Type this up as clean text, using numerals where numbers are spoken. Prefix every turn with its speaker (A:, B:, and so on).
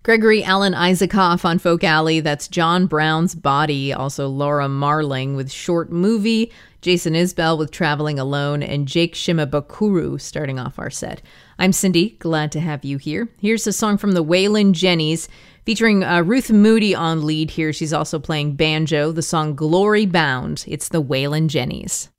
A: Gregory Alan Isaacoff on Folk Alley. That's John Brown's Body. Also Laura Marling with Short Movie. Jason Isbell with Traveling Alone. And Jake Shimabukuro starting off our set. I'm Cindy. Glad to have you here. Here's a song from the Waylon Jennies featuring Ruth Moody on lead here. She's also playing banjo. The song Glory Bound. It's the Waylon Jennies.